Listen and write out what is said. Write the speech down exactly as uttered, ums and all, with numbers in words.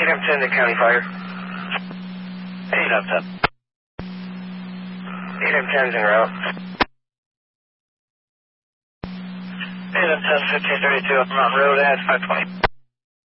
eight M ten to County Fire. eight M ten. eight M ten's en route. eight M ten, fifteen thirty-two up Mountain Road at five twenty.